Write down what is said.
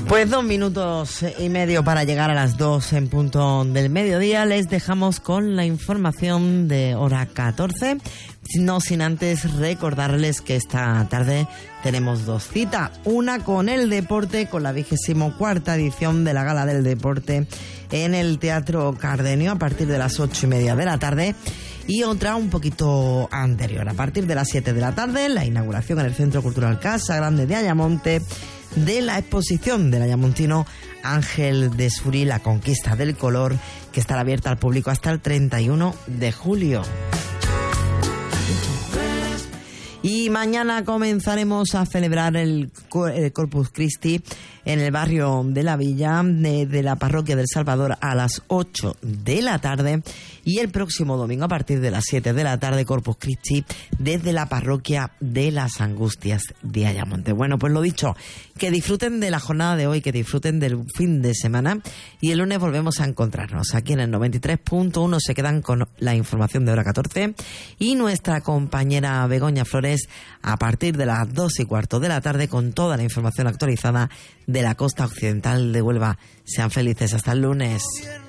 Pues 2 minutos y medio para llegar a las 2 en punto del mediodía. Les dejamos con la información de hora 14. No sin antes recordarles que esta tarde tenemos 2 citas. Una con el deporte, con la 24ª edición de la Gala del Deporte en el Teatro Cardenio a partir de las 8:30 de la tarde. Y otra un poquito anterior, a partir de las 7 de la tarde, la inauguración en el Centro Cultural Casa Grande de Ayamonte de la exposición del ayamontino Ángel de Surí, La Conquista del Color, que estará abierta al público hasta el 31 de julio. Y mañana comenzaremos a celebrar el Corpus Christi en el barrio de la Villa de la Parroquia del Salvador a las 8 de la tarde. Y el próximo domingo a partir de las 7 de la tarde, Corpus Christi desde la Parroquia de las Angustias de Ayamonte. Bueno, pues lo dicho, que disfruten de la jornada de hoy, que disfruten del fin de semana. Y el lunes volvemos a encontrarnos aquí en el 93.1. Se quedan con la información de hora 14. Y nuestra compañera Begoña Flores a partir de las 2:15 de la tarde con toda la información actualizada de la costa occidental de Huelva. Sean felices hasta el lunes.